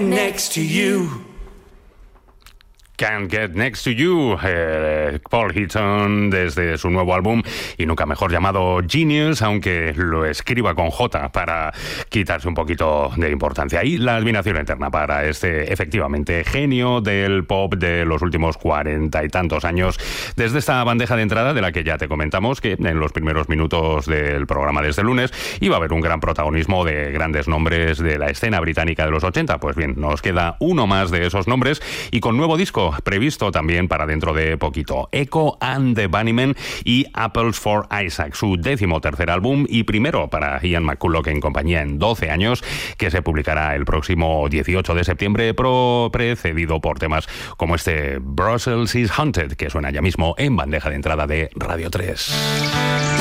Next to you. Can't Get Next to You, Paul Heaton desde su nuevo álbum y nunca mejor llamado Genius, aunque lo escriba con J para quitarse un poquito de importancia. Y la admiración eterna para este, efectivamente, genio del pop de los últimos 40 y tantos años, desde esta bandeja de entrada de la que ya te comentamos que en los primeros minutos del programa de este lunes iba a haber un gran protagonismo de grandes nombres de la escena británica de los 80. Pues bien, nos queda uno más de esos nombres y con nuevo disco previsto también para dentro de poquito. Echo and the Bunnymen y Apples for Isaac, su 13º álbum y primero para Ian McCulloch en compañía en 12 años, que se publicará el próximo 18 de septiembre, precedido por temas como este Brussels is Haunted, que suena ya mismo en bandeja de entrada de Radio 3.